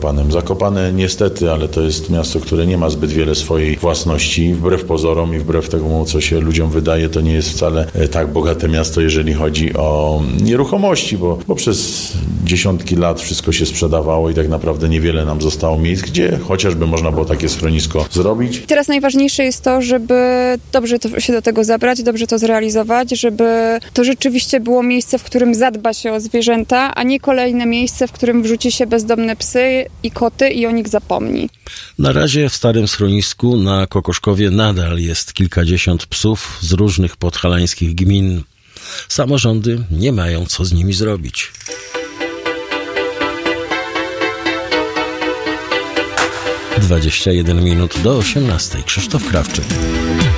Zakopanem. Zakopane niestety, ale to jest miasto, które nie ma zbyt wiele swojej własności. Wbrew pozorom i wbrew temu, co się ludziom wydaje, to nie jest wcale tak bogate miasto, jeżeli chodzi o nieruchomości, bo przez dziesiątki lat wszystko się sprzedawało i tak naprawdę niewiele nam zostało miejsc, gdzie chociażby można było takie schronisko zrobić. Teraz najważniejsze jest to, żeby dobrze się do tego zabrać, dobrze to zrealizować, żeby to rzeczywiście było miejsce, w którym zadba się o zwierzęta, a nie kolejne miejsce, w którym wrzuci się bezdomne psy i koty i o nich zapomni. Na razie w starym schronisku na Kokoszkowie nadal jest kilkadziesiąt psów z różnych podhalańskich gmin. Samorządy nie mają co z nimi zrobić. 21 minut do 18. Krzysztof Krawczyk.